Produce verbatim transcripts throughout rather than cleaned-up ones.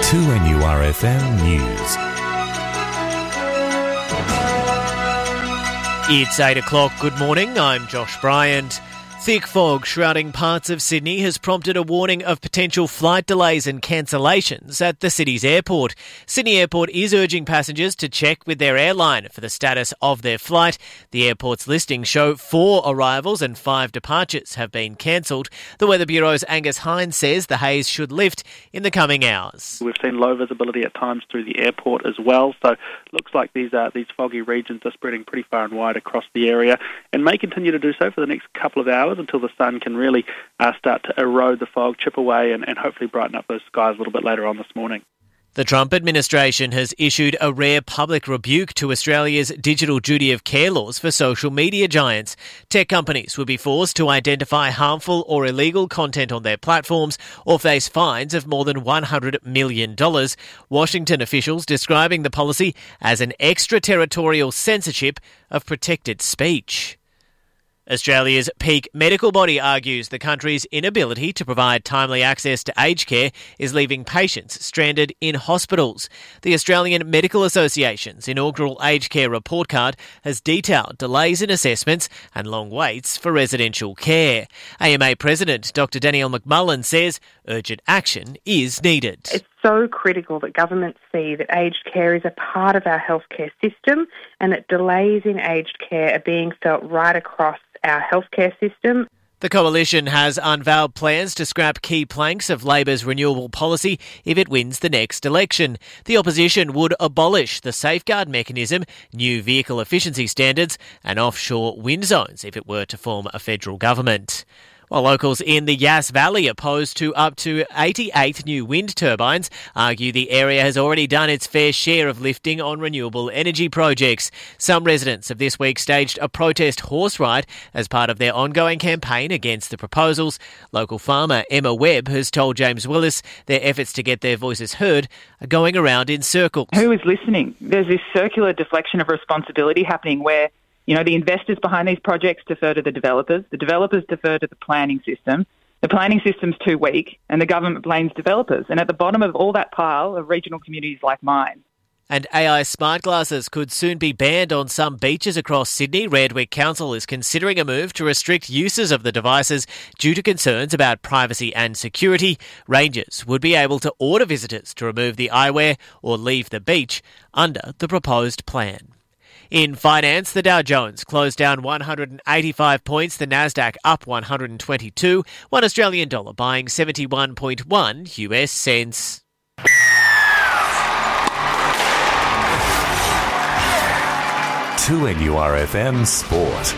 two N U R F M News. It's eight o'clock. Good morning. I'm Josh Bryant. Thick fog shrouding parts of Sydney has prompted a warning of potential flight delays and cancellations at the city's airport. Sydney Airport is urging passengers to check with their airline for the status of their flight. The airport's listings show four arrivals and five departures have been cancelled. The Weather Bureau's Angus Hines says the haze should lift in the coming hours. We've seen low visibility at times through the airport as well, so it looks like these uh, these foggy regions are spreading pretty far and wide across the area and may continue to do so for the next couple of hours until the sun can really uh, start to erode the fog, chip away and, and hopefully brighten up those skies a little bit later on this morning. The Trump administration has issued a rare public rebuke to Australia's digital duty of care laws for social media giants. Tech companies will be forced to identify harmful or illegal content on their platforms or face fines of more than one hundred million dollars. Washington officials describing the policy as an extraterritorial censorship of protected speech. Australia's peak medical body argues the country's inability to provide timely access to aged care is leaving patients stranded in hospitals. The Australian Medical Association's inaugural aged care report card has detailed delays in assessments and long waits for residential care. A M A President Doctor Danielle McMullen says urgent action is needed. It's so critical that governments see that aged care is a part of our healthcare system and that delays in aged care are being felt right across our healthcare system. The Coalition has unveiled plans to scrap key planks of Labor's renewable policy if it wins the next election. The opposition would abolish the safeguard mechanism, new vehicle efficiency standards and offshore wind zones if it were to form a federal government. While locals in the Yass Valley opposed to up to eighty-eight new wind turbines argue the area has already done its fair share of lifting on renewable energy projects. Some residents have this week staged a protest horse ride as part of their ongoing campaign against the proposals. Local farmer Emma Webb has told James Willis their efforts to get their voices heard are going around in circles. Who is listening? There's this circular deflection of responsibility happening where You know, the investors behind these projects defer to the developers. The developers defer to the planning system. The planning system's too weak, and the government blames developers. And at the bottom of all that pile are regional communities like mine. And A I smart glasses could soon be banned on some beaches across Sydney. Redwick Council is considering a move to restrict uses of the devices due to concerns about privacy and security. Rangers would be able to order visitors to remove the eyewear or leave the beach under the proposed plan. In finance, the Dow Jones closed down one hundred eighty-five points, the Nasdaq up one hundred twenty-two, one Australian dollar buying seventy-one point one U S cents. two N U R F M Sport.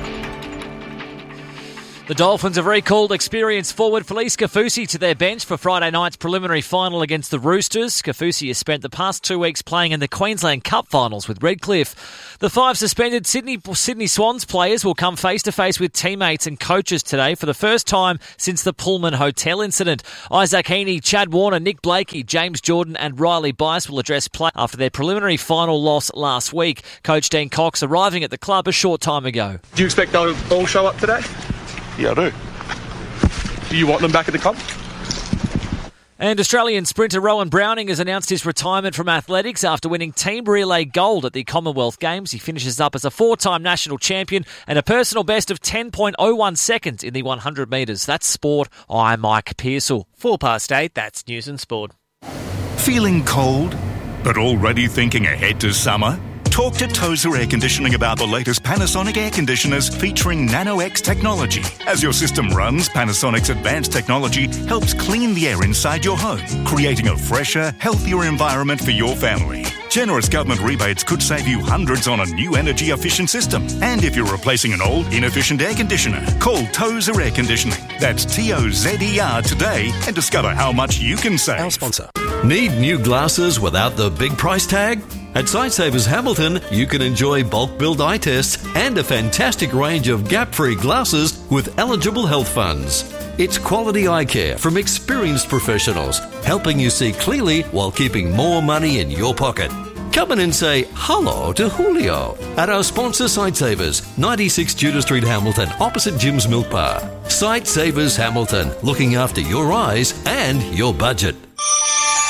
The Dolphins have recalled experienced forward Felice Kaufusi to their bench for Friday night's preliminary final against the Roosters. Kaufusi has spent the past two weeks playing in the Queensland Cup finals with Redcliffe. The five suspended Sydney Sydney Swans players will come face-to-face with teammates and coaches today for the first time since the Pullman Hotel incident. Isaac Heaney, Chad Warner, Nick Blakey, James Jordan and Riley Bice will address play after their preliminary final loss last week. Coach Dean Cox arriving at the club a short time ago. Do you expect they'll all show up today? Yeah, I do. Do you want them back at the club? And Australian sprinter Rowan Browning has announced his retirement from athletics after winning team relay gold at the Commonwealth Games. He finishes up as a four-time national champion and a personal best of ten point oh one seconds in the one hundred metres. That's sport. I'm Mike Pearsall. Four past eight, that's News and Sport. Feeling cold, but already thinking ahead to summer? Talk to Tozer Air Conditioning about the latest Panasonic air conditioners featuring Nano-X technology. As your system runs, Panasonic's advanced technology helps clean the air inside your home, creating a fresher, healthier environment for your family. Generous government rebates could save you hundreds on a new energy-efficient system. And if you're replacing an old, inefficient air conditioner, call Tozer Air Conditioning. That's T O Z E R today and discover how much you can save. Our sponsor. Need new glasses without the big price tag? At Sightsavers Hamilton, you can enjoy bulk billed eye tests and a fantastic range of gap-free glasses with eligible health funds. It's quality eye care from experienced professionals, helping you see clearly while keeping more money in your pocket. Come in and say hello to Julio at our sponsor Sightsavers, ninety-six Judah Street, Hamilton, opposite Jim's Milk Bar. Sightsavers Hamilton, looking after your eyes and your budget.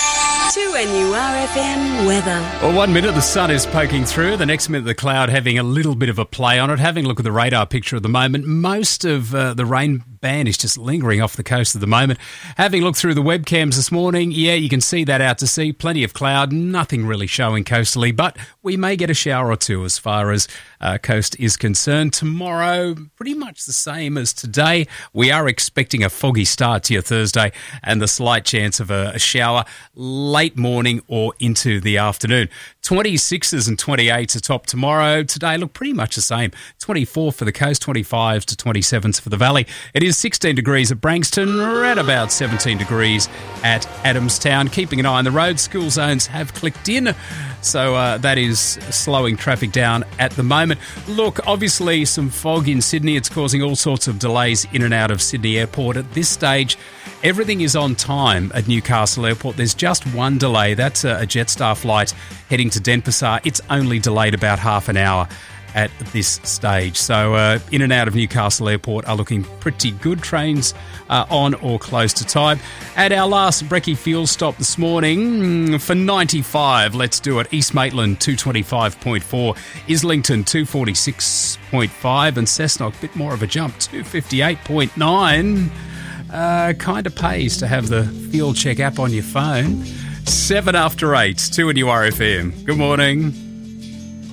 two N U R F M weather. Well, one minute the sun is poking through, the next minute the cloud having a little bit of a play on it. Having a look at the radar picture at the moment, most of uh, the rain band is just lingering off the coast at the moment. Having looked through the webcams this morning, yeah, you can see that out to sea. Plenty of cloud, nothing really showing coastally, but we may get a shower or two as far as uh, coast is concerned. Tomorrow, pretty much the same as today. We are expecting a foggy start to your Thursday and the slight chance of a, a shower late morning or into the afternoon. twenty-sixes and twenty-eights are top tomorrow. Today look pretty much the same. twenty-four for the coast, twenty-fives to twenty-sevens for the valley. It is sixteen degrees at Branxton, around about seventeen degrees at Adamstown. Keeping an eye on the road, school zones have clicked in, so uh, that is slowing traffic down at the moment. Look, obviously some fog in Sydney. It's causing all sorts of delays in and out of Sydney Airport. At this stage, everything is on time at Newcastle Airport. There's just one delay. That's a Jetstar flight heading to Denpasar. It's only delayed about half an hour at this stage. So uh, in and out of Newcastle Airport are looking pretty good. Trains are on or close to time. At our last brekkie fuel stop this morning, for ninety-five, let's do it. East Maitland, two twenty-five point four. Islington, two forty-six point five. And Cessnock, a bit more of a jump, two fifty-eight point nine. Uh, kind of pays to have the fuel check app on your phone. Seven after eight, two N U R F M. Good morning.